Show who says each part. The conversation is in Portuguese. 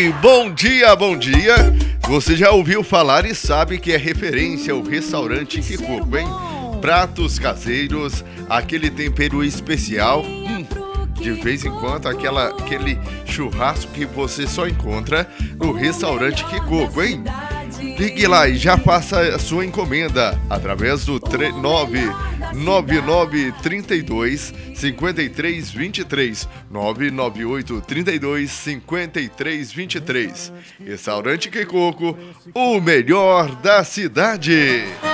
Speaker 1: bom dia, bom dia. Você já ouviu falar e sabe que é referência ao restaurante Kikoco, hein? Pratos caseiros, aquele tempero especial, de vez em quando aquele churrasco que você só encontra no restaurante Kikoco, hein? Ligue lá e já faça a sua encomenda através do 99932 5323 99832 5323. Restaurante Kikoco, o melhor da cidade.